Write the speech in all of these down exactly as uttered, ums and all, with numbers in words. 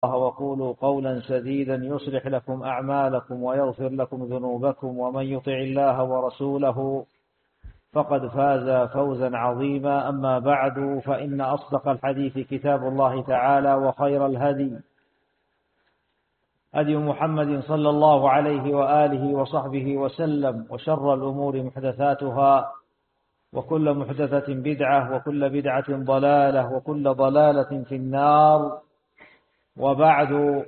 وقولوا قولا سديدا يصلح لكم أعمالكم ويغفر لكم ذنوبكم ومن يطع الله ورسوله فقد فاز فوزا عظيما. أما بعد، فإن أصدق الحديث كتاب الله تعالى، وخير الهدي هدي محمد صلى الله عليه وآله وصحبه وسلم، وشر الأمور محدثاتها، وكل محدثة بدعة، وكل بدعة ضلالة، وكل ضلالة في النار. وبعد،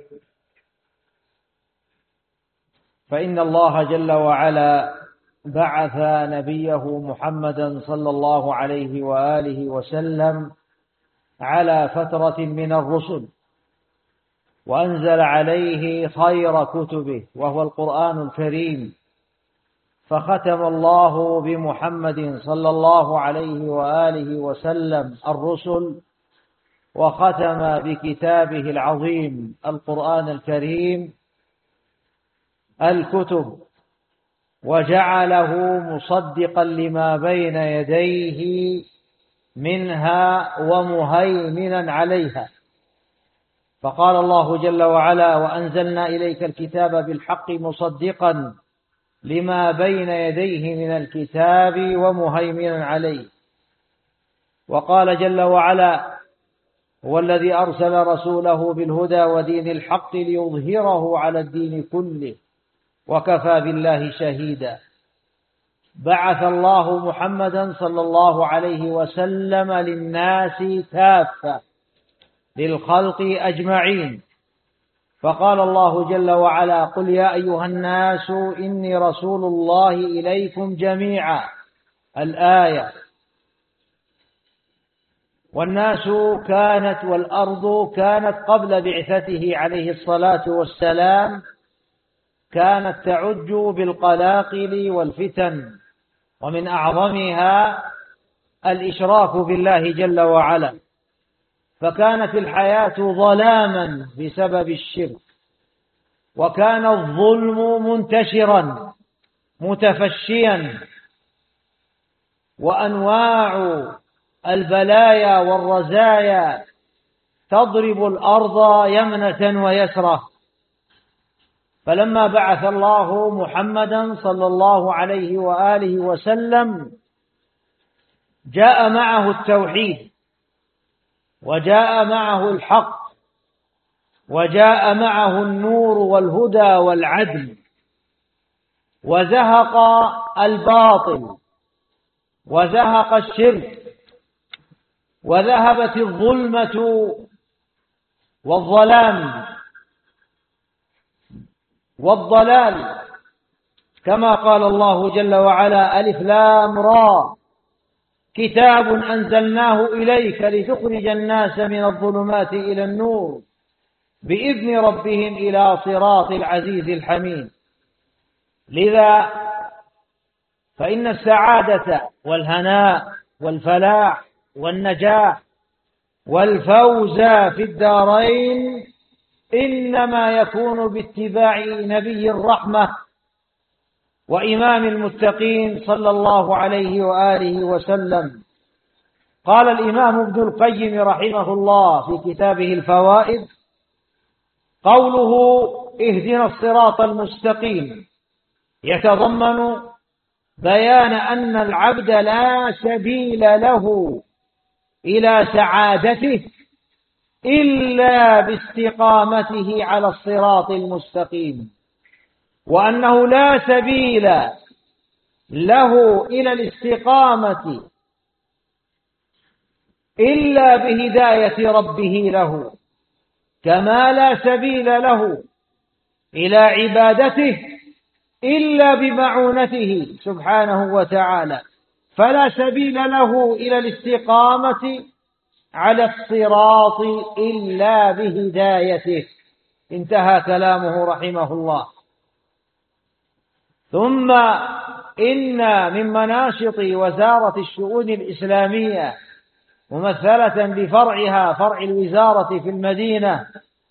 فإن الله جل وعلا بعث نبيه محمدا صلى الله عليه وآله وسلم على فترة من الرسل، وأنزل عليه خير كتبه وهو القرآن الكريم، فختم الله بمحمد صلى الله عليه وآله وسلم الرسل، وختم بكتابه العظيم القرآن الكريم الكتب، وجعله مصدقا لما بين يديه منها ومهيمنا عليها. فقال الله جل وعلا: وأنزلنا إليك الكتاب بالحق مصدقا لما بين يديه من الكتاب ومهيمنا عليه. وقال جل وعلا: هو الذي أرسل رسوله بالهدى ودين الحق ليظهره على الدين كله وكفى بالله شهيدا. بعث الله محمدا صلى الله عليه وسلم للناس كافة، للخلق أجمعين. فقال الله جل وعلا: قل يا أيها الناس إني رسول الله إليكم جميعا. الآية. والناس كانت والأرض كانت قبل بعثته عليه الصلاة والسلام كانت تعج بالقلاقل والفتن، ومن أعظمها الإشراك بالله جل وعلا، فكانت الحياة ظلاما بسبب الشرك، وكان الظلم منتشرا متفشيا، وأنواع البلايا والرزايا تضرب الأرض يمنة ويسرة. فلما بعث الله محمدا صلى الله عليه وآله وسلم جاء معه التوحيد، وجاء معه الحق، وجاء معه النور والهدى والعدل، وزهق الباطل، وزهق الشرك، وذهبت الظلمة والظلام والضلال، كما قال الله جل وعلا: ألف لام را، كتاب أنزلناه إليك لتخرج الناس من الظلمات إلى النور بإذن ربهم إلى صراط العزيز الحميد. لذا فإن السعادة والهناء والفلاح والنجاح والفوز في الدارين إنما يكون باتباع نبي الرحمة وإمام المتقين صلى الله عليه وآله وسلم. قال الإمام ابن القيم رحمه الله في كتابه الفوائد: قوله اهدنا الصراط المستقيم يتضمن بيان أن العبد لا سبيل له إلى سعادته إلا باستقامته على الصراط المستقيم، وأنه لا سبيل له إلى الاستقامة إلا بهداية ربه له، كما لا سبيل له إلى عبادته إلا بمعونته سبحانه وتعالى، فلا سبيل له إلى الاستقامة على الصراط إلا بهدايته. انتهى كلامه رحمه الله. ثم إن من مناشط وزارة الشؤون الإسلامية ممثلة بفرعها فرع الوزارة في المدينة،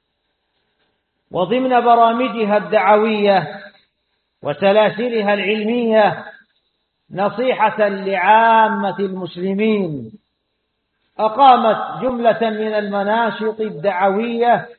وضمن برامجها الدعوية وسلاسلها العلمية نصيحة لعامة المسلمين، أقامت جملة من المناشط الدعوية